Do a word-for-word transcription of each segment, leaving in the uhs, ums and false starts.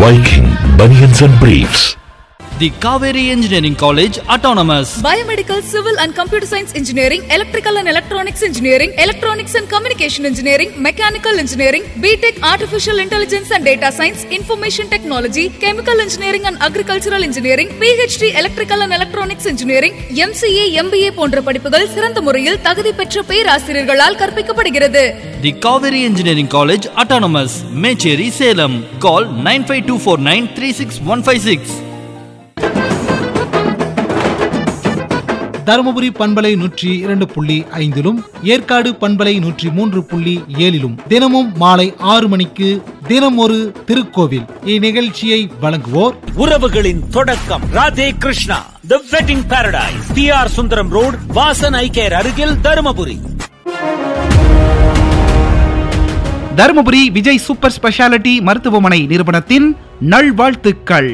Viking Bunions and Briefs. The Kaveri Engineering College Autonomous. Biomedical, Civil and Computer Science Engineering, Electrical and Electronics Engineering, Electronics and Communication Engineering, Mechanical Engineering, B Tech Artificial Intelligence and Data Science, Information Technology, Chemical Engineering and Agricultural Engineering, P H D Electrical and Electronics Engineering, M C A, M B A போன்ற படிப்புகள் சிறந்த முறையில் தகுதி பெற்ற பேராசிரியர்களால் கற்பிக்கப்படுகிறது. The Kaveri Engineering College Autonomous, Mecheri, Salem. Call nine five two four nine three six one five six. Dharmapuri பண்பலை நூற்றி இரண்டு புள்ளி ஐந்திலும் ஏற்காடு பண்பலை நூற்றி மூன்று புள்ளி ஏழிலும் தினமும் மாலை ஆறு மணிக்கு தினம் ஒரு திருக்கோவில் இந்நிகழ்ச்சியை வழங்குவோர் உறவுகளின் தொடக்கம் ராதே கிருஷ்ணா தி wedding Paradise, B R Sundaram road, Vasan ஐ கேர் அருகில், தருமபுரி. தருமபுரி விஜய் சூப்பர் ஸ்பெஷாலிட்டி மருத்துவமனை நிறுவனத்தின் நல்வாழ்த்துக்கள்.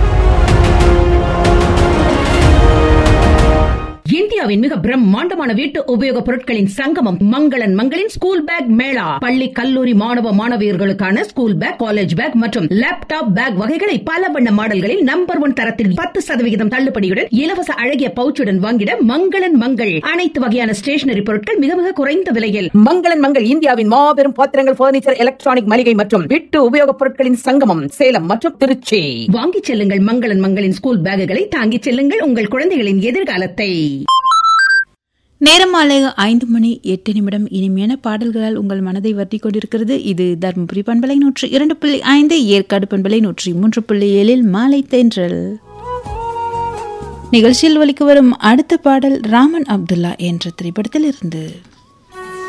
இந்தியாவின் மிக பிரம்மாண்டமான வீட்டு உபயோக பொருட்களின் சங்கமம் மங்களன் மங்களின் ஸ்கூல் பேக் மேளா. பள்ளி கல்லூரி மாணவ மாணவியர்களுக்கான ஸ்கூல் பேக், காலேஜ் பேக் மற்றும் லேப்டாப் பேக் வகைகளை பல வண்ண மாடல்களில் நம்பர் ஒன் தரத்தில் பத்து சதவிகிதம் தள்ளுபடியுடன் இலவச அழகிய பவுச்சுடன் வாங்கிட மங்களன் மங்கள். அனைத்து வகையான ஸ்டேஷனரி பொருட்கள் மிக மிக குறைந்த விலையில். மங்களன் மங்கள் இந்தியாவின் மாபெரும் பாத்திரங்கள், பர்னிச்சர், எலக்ட்ரானிக் மளிகை மற்றும் வீட்டு உபயோக பொருட்களின் சங்கமம் சேலம் மற்றும் திருச்சி. வாங்கிச் செல்லுங்கள் மங்களன் மங்களின் ஸ்கூல் பேக்குகளை, தாங்கிச் செல்லுங்கள் உங்கள் குழந்தைகளின் எதிர்காலத்தை. நேரம் மாலை ஐந்து மணி எட்டு நிமிடம். இனிமையான பாடல்களால் உங்கள் மனதை வருத்திக் கொண்டிருக்கிறது. இது தருமபுரி பண்பலை நூற்றி இரண்டு புள்ளி ஐந்து, ஏற்காடு பண்பலை நூற்றி மூன்று புள்ளி ஏழில் மாலை தென்றல் நிகழ்ச்சியில் ஒலிக்கு வரும் அடுத்த பாடல் ராமன் அப்துல்லா என்ற திரைப்படத்தில் இருந்து.